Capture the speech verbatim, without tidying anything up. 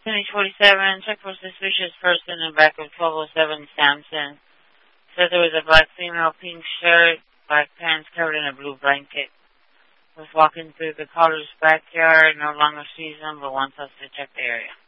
Page forty-seven, check for suspicious person in back of twelve oh seven Sampson. Said there was a black female, pink shirt, black pants covered in a blue blanket. Was walking through the caller's backyard, no longer sees them, but wants us to check the area.